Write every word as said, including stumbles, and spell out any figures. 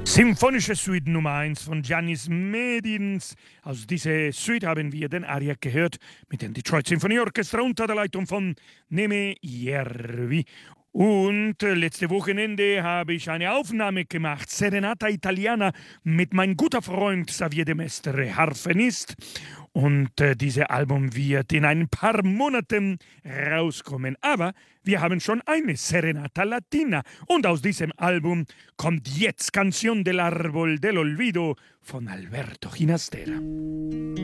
Symphonische Suite Nummer eins von Giannis Medins. Aus dieser Suite haben wir den Aria gehört mit dem Detroit Symphony Orchestra unter der Leitung von Neme Järvi. Und äh, letzte Wochenende habe ich eine Aufnahme gemacht, Serenata Italiana, mit meinem guter Freund Xavier de Mestre, Harfenist. Und äh, dieses Album wird in ein paar Monaten rauskommen. Aber wir haben schon eine Serenata Latina. Und aus diesem Album kommt jetzt Canción del Árbol del Olvido von Alberto Ginastera.